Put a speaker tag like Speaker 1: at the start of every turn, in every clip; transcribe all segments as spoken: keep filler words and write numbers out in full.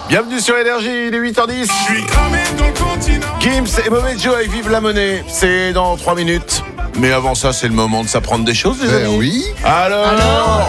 Speaker 1: Bienvenue sur Énergie, il est huit heures dix. Gims et Mauvais Joe avec Vive la Monnaie. C'est dans trois minutes. Mais avant ça, c'est le moment de s'apprendre des choses, les
Speaker 2: Eh
Speaker 1: amis.
Speaker 2: oui.
Speaker 1: Alors,
Speaker 3: Alors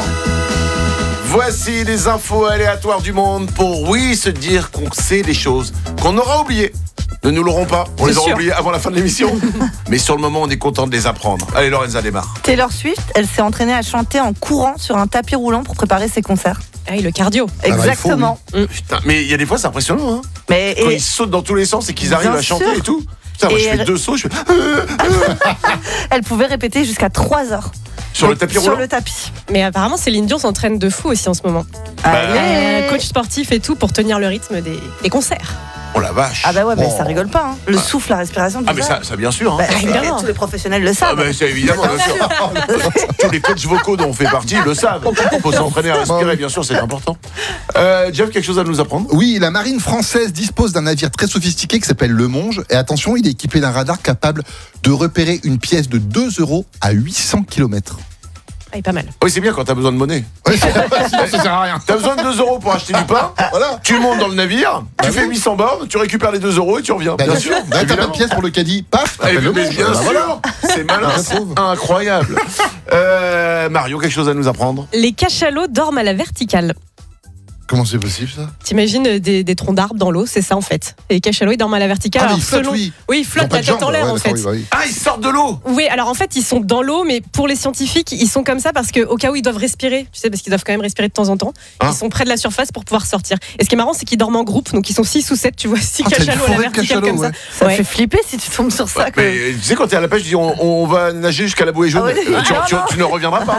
Speaker 1: voici les infos aléatoires du monde pour, oui, se dire qu'on sait des choses qu'on aura oubliées. Ne nous l'aurons pas, on
Speaker 3: C'est
Speaker 1: les aura
Speaker 3: sûr.
Speaker 1: oubliées avant la fin de l'émission. Mais sur le moment, on est content de les apprendre. Allez, Lorenza démarre.
Speaker 4: Taylor Swift, elle s'est entraînée à chanter en courant sur un tapis roulant pour préparer ses concerts.
Speaker 3: Ah oui, le cardio.
Speaker 2: bah, il faut,
Speaker 4: Exactement.
Speaker 1: Putain, mais il y a des fois, c'est impressionnant, hein.
Speaker 4: Mais
Speaker 1: Quand
Speaker 4: et-
Speaker 1: ils sautent dans tous les sens et qu'ils arrivent
Speaker 4: Bien
Speaker 1: à chanter
Speaker 4: sûr.
Speaker 1: et tout. Putain, moi,
Speaker 4: Et
Speaker 1: je fais
Speaker 4: elle-
Speaker 1: deux sauts, je fais
Speaker 4: elle pouvait répéter jusqu'à trois heures.
Speaker 1: sur le tapis
Speaker 4: Sur
Speaker 1: roulant.
Speaker 4: le tapis.
Speaker 3: Mais apparemment, Céline Dion s'entraîne de fou aussi en ce moment.
Speaker 4: Allez.
Speaker 3: Euh, coach sportif et tout pour tenir le rythme des, des concerts.
Speaker 1: Oh la vache.
Speaker 4: Ah bah ouais, mais
Speaker 1: Oh.
Speaker 4: ça rigole pas. Hein. Le souffle, la respiration, tout
Speaker 1: Ah mais ça, ça bien sûr. Hein.
Speaker 4: Bah,
Speaker 3: évidemment.
Speaker 4: tous les professionnels le
Speaker 1: Ah
Speaker 4: savent.
Speaker 1: bah, c'est évidemment, bien sûr. Tous les coachs vocaux dont on fait partie le savent. Il faut s'entraîner à respirer, bien sûr, c'est important. Euh, Jeff, quelque chose à nous apprendre?
Speaker 2: Oui, la marine française dispose d'un navire très sophistiqué qui s'appelle Le Monge. Et attention, il est équipé d'un radar capable de repérer une pièce de deux euros à huit cents kilomètres.
Speaker 3: Ah, pas mal.
Speaker 1: Oui, c'est bien quand t'as besoin de monnaie.
Speaker 2: Ouais, sinon ça sert à rien.
Speaker 1: T'as besoin de deux euros pour acheter du pain.
Speaker 2: Voilà.
Speaker 1: Tu montes dans le navire, tu fais huit cents bornes, tu récupères les deux euros et tu reviens.
Speaker 2: Bah, bien sûr. Là, t'as pas
Speaker 1: évidemment.
Speaker 2: de pièce pour le caddie. Paf,
Speaker 1: Eh,
Speaker 2: t'appelles Le
Speaker 1: mais
Speaker 2: Monge.
Speaker 1: bien
Speaker 2: Bah,
Speaker 1: sûr,
Speaker 2: voilà.
Speaker 1: c'est malin,
Speaker 2: La
Speaker 1: c'est
Speaker 2: pauvre.
Speaker 1: incroyable. Euh, Mario, quelque chose à nous apprendre?
Speaker 3: Les cachalots dorment à la verticale.
Speaker 2: Comment c'est possible ça?
Speaker 3: T'imagines des, des troncs d'arbres dans l'eau, c'est ça en fait. Et les cachalots, ils dorment à la verticale.
Speaker 2: Ah, mais
Speaker 3: alors,
Speaker 2: ils flottent,
Speaker 3: selon-
Speaker 2: oui.
Speaker 3: Oui, ils
Speaker 2: Ils ont
Speaker 3: flottent
Speaker 2: pas
Speaker 3: la
Speaker 2: de
Speaker 3: tête en
Speaker 2: jambes,
Speaker 3: l'air
Speaker 2: ouais,
Speaker 3: en
Speaker 2: d'accord,
Speaker 3: fait.
Speaker 2: oui, bah oui.
Speaker 1: Ah, ils sortent de l'eau.
Speaker 3: Oui, alors en fait, ils sont dans l'eau, mais pour les scientifiques, ils sont comme ça parce qu'au cas où ils doivent respirer, tu sais, parce qu'ils doivent quand même respirer de temps en temps,
Speaker 1: Hein
Speaker 3: ils sont près de la surface pour pouvoir sortir. Et ce qui est marrant, c'est qu'ils dorment en groupe, donc ils sont six ou sept, tu vois, six
Speaker 2: Ah, t'as une
Speaker 3: cachalots à la
Speaker 2: forêt de
Speaker 3: verticale
Speaker 2: cachalots,
Speaker 3: comme
Speaker 2: ouais.
Speaker 3: ça.
Speaker 4: Ça
Speaker 3: Ouais.
Speaker 4: fait flipper si tu tombes sur ça. que-
Speaker 1: Mais tu sais, quand t'es à la pêche, tu dis on, on va nager jusqu'à la bouée jaune.
Speaker 4: Ah ouais.
Speaker 1: Euh, tu,
Speaker 4: Ah,
Speaker 1: tu-
Speaker 4: non.
Speaker 1: tu ne reviendras pas.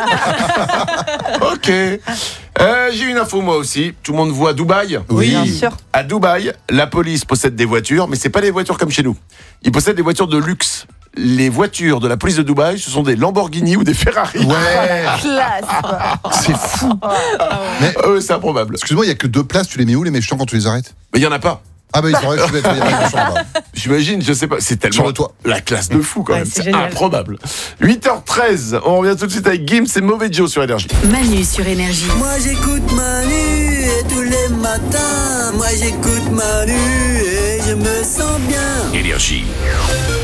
Speaker 1: Ok. Euh, j'ai une info moi aussi. Tout le monde voit Dubaï.
Speaker 2: Oui.
Speaker 4: Bien sûr.
Speaker 1: À Dubaï, la police possède des voitures, mais c'est pas des voitures comme chez nous. Ils possèdent des voitures de luxe. Les voitures de la police de Dubaï, ce sont des Lamborghini ou des Ferrari.
Speaker 2: Ouais.
Speaker 4: Classe. quoi.
Speaker 2: C'est fou.
Speaker 1: Ah ouais, c'est improbable.
Speaker 2: Excuse-moi, il y a que deux places. Tu les mets où les méchants quand tu les arrêtes?
Speaker 1: Mais il y en a pas.
Speaker 2: Ah bah ils sont restés. Il y a pas de méchants là-bas.
Speaker 1: J'imagine, je sais pas. C'est tellement
Speaker 2: Sur le toit.
Speaker 1: la classe de fou quand
Speaker 3: Ouais,
Speaker 1: même.
Speaker 3: c'est
Speaker 1: C'est
Speaker 3: génial.
Speaker 1: improbable. huit heures treize. On revient tout de suite avec Gims et Mauvais Joe sur Énergie.
Speaker 5: Manu sur Énergie.
Speaker 6: Moi j'écoute Manu et tous les matins, moi j'écoute Manu et je me sens bien.
Speaker 1: Énergie.